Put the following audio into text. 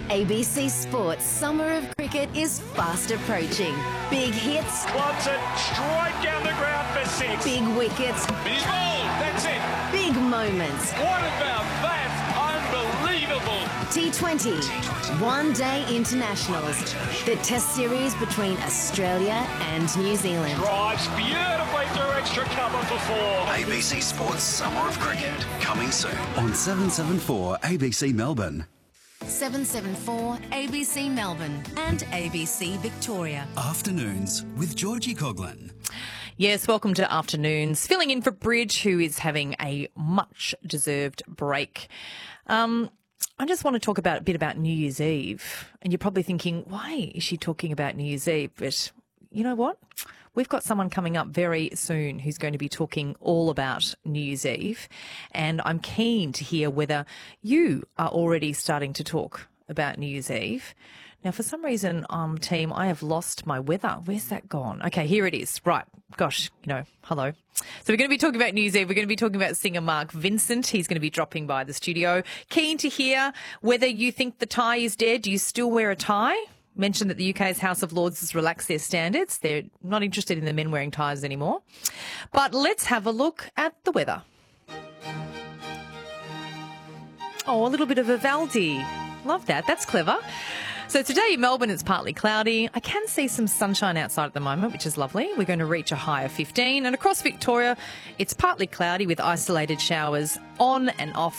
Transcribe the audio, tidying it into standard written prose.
ABC Sports Summer of Cricket is fast approaching. Big hits, Clubs it straight down the ground for six. big wickets, He's bowled. That's it. big moments. What about that? Unbelievable. T20, one-day internationals. The Test series between Australia and New Zealand. Drives beautifully through extra cover for four. ABC Sports Summer of Cricket, coming soon on 774 ABC Melbourne. 774 ABC Melbourne and ABC Victoria. Afternoons with Georgie Coughlin. Yes, welcome to Afternoons. Filling in for Bridge, who is having a much-deserved break. I just want to talk a bit about New Year's Eve. And you're probably thinking, why is she talking about New Year's Eve? But you know what? We've got someone coming up very soon who's going to be talking all about New Year's Eve. And I'm keen to hear whether you are already starting to talk about New Year's Eve. Now, for some reason, team, I have lost my weather. Where's that gone? Okay, here it is. Right. Gosh, hello. So we're going to be talking about New Year's Eve. We're going to be talking about singer Mark Vincent. He's going to be dropping by the studio. Keen to hear whether you think the tie is dead. Do you still wear a tie? Mentioned that the UK's House of Lords has relaxed their standards. They're not interested in the men wearing ties anymore. But let's have a look at the weather. Oh, a little bit of Vivaldi. Love that. That's clever. So today in Melbourne, it's partly cloudy. I can see some sunshine outside at the moment, which is lovely. We're going to reach a high of 15. And across Victoria, it's partly cloudy with isolated showers on and off